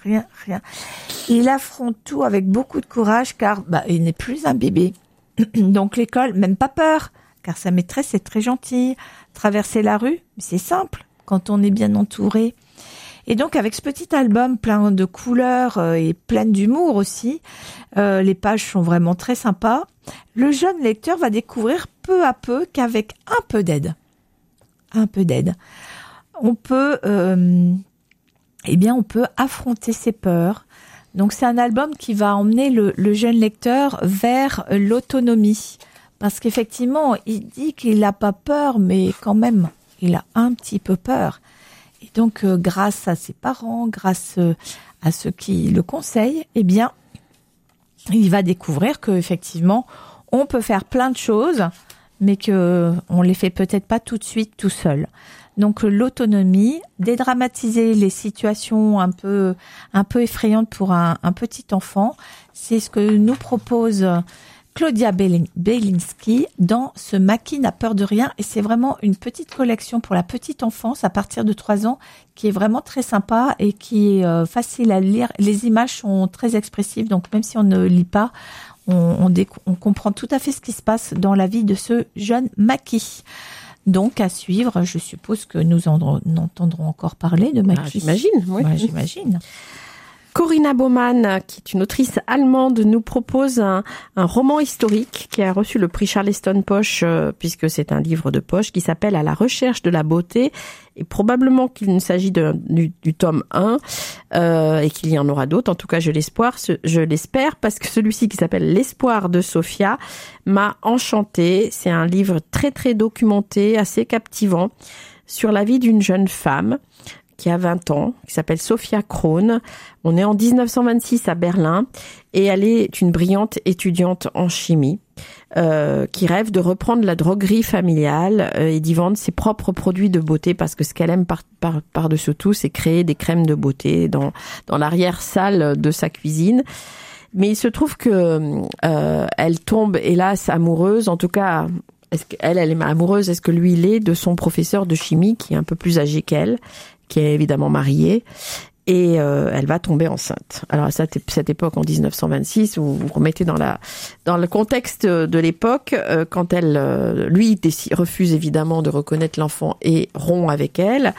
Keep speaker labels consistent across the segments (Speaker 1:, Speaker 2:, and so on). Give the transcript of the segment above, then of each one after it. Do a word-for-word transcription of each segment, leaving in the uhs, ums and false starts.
Speaker 1: rien, rien. Il affronte tout avec beaucoup de courage car bah, il n'est plus un bébé. Donc l'école, même pas peur, car sa maîtresse est très gentille. Traverser la rue, c'est simple quand on est bien entouré. Et donc avec ce petit album plein de couleurs euh, et plein d'humour aussi, euh, les pages sont vraiment très sympas. Le jeune lecteur va découvrir peu à peu qu'avec un peu d'aide, un peu d'aide, on peut, euh, eh bien, on peut affronter ses peurs. Donc c'est un album qui va emmener le, le jeune lecteur vers l'autonomie, parce qu'effectivement, il dit qu'il n'a pas peur, mais quand même, il a un petit peu peur. Et donc, euh, grâce à ses parents, grâce euh, à ceux qui le conseillent, eh bien, il va découvrir que effectivement, on peut faire plein de choses, mais que on les fait peut-être pas tout de suite tout seul. Donc, l'autonomie, dédramatiser les situations un peu, un peu effrayantes pour un, un petit enfant, c'est ce que nous propose Claudia Bielinski dans ce Maki n'a peur de rien, et c'est vraiment une petite collection pour la petite enfance à partir de trois ans qui est vraiment très sympa et qui est euh, facile à lire. Les images sont très expressives, donc même si on ne lit pas, on, on, déc- on comprend tout à fait ce qui se passe dans la vie de ce jeune Maki. Donc à suivre, je suppose que nous en entendrons encore parler de Maki.
Speaker 2: Ah, j'imagine, oui.
Speaker 1: Ouais, j'imagine.
Speaker 2: Corinna Baumann, qui est une autrice allemande, nous propose un, un roman historique qui a reçu le prix Charleston Poche, euh, puisque c'est un livre de poche qui s'appelle « À la recherche de la beauté ». Et probablement qu'il ne s'agit de, du, du tome un euh, et qu'il y en aura d'autres. En tout cas, je l'espère, je l'espère, parce que celui-ci qui s'appelle « L'espoir de Sophia » m'a enchantée. C'est un livre très très documenté, assez captivant, sur la vie d'une jeune femme qui a vingt ans, qui s'appelle Sophia Krohn. On est en dix-neuf cent vingt-six à Berlin et elle est une brillante étudiante en chimie euh, qui rêve de reprendre la droguerie familiale euh, et d'y vendre ses propres produits de beauté, parce que ce qu'elle aime par, par, par-dessus tout, c'est créer des crèmes de beauté dans, dans l'arrière-salle de sa cuisine. Mais il se trouve que euh, elle tombe, hélas, amoureuse, en tout cas, est-ce qu'elle, elle est amoureuse, est-ce que lui, il est, de son professeur de chimie qui est un peu plus âgé qu'elle, qui est évidemment mariée, et euh, elle va tomber enceinte. Alors à cette, cette époque, en dix-neuf cent vingt-six, vous vous remettez dans la dans le contexte de l'époque, euh, quand elle, euh, lui, décide, refuse évidemment de reconnaître l'enfant et rompt avec elle.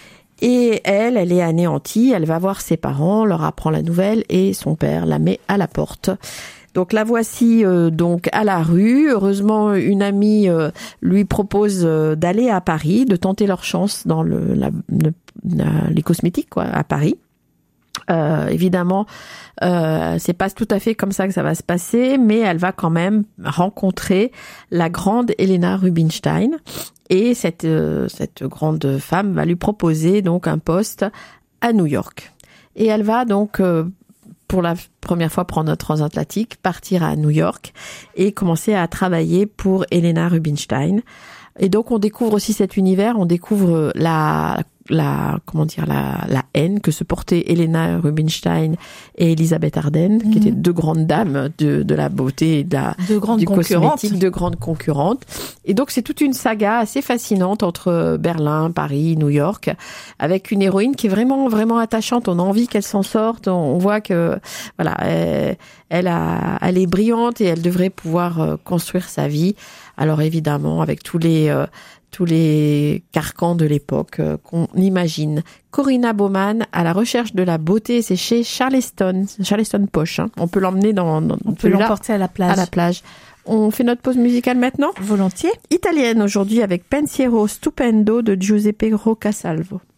Speaker 2: Et elle, elle est anéantie, elle va voir ses parents, leur apprend la nouvelle, et son père la met à la porte. Donc la voici euh, donc à la rue. Heureusement, une amie euh, lui propose euh, d'aller à Paris, de tenter leur chance dans le, la, le, la, les cosmétiques, quoi, à Paris. Euh, évidemment, euh, c'est pas tout à fait comme ça que ça va se passer, mais elle va quand même rencontrer la grande Helena Rubinstein, et cette euh, cette grande femme va lui proposer donc un poste à New York. Et elle va donc euh, pour la première fois prendre notre transatlantique, partir à New York et commencer à travailler pour Helena Rubinstein. Et donc on découvre aussi cet univers, on découvre la la comment dire la la haine que se portaient Helena Rubinstein et Elisabeth Arden, mmh. qui étaient deux grandes dames de de la beauté et de la
Speaker 1: de grandes
Speaker 2: du
Speaker 1: concurrentes,
Speaker 2: cosmétique, de grandes concurrentes. Et donc c'est toute une saga assez fascinante entre Berlin, Paris, New York, avec une héroïne qui est vraiment vraiment attachante. On a envie qu'elle s'en sorte. On voit que voilà, elle, elle a elle est brillante et elle devrait pouvoir construire sa vie. Alors évidemment, avec tous les euh, tous les carcans de l'époque euh, qu'on imagine. Corinna Baumann, à la recherche de la beauté, c'est chez Charleston, Charleston Poche. Hein. On peut l'emmener dans, dans
Speaker 1: on peut l'emporter à la plage.
Speaker 2: À la plage. On fait notre pause musicale maintenant ?
Speaker 1: Volontiers.
Speaker 2: Italienne aujourd'hui avec Pensiero Stupendo de Giuseppe Rocasalvo.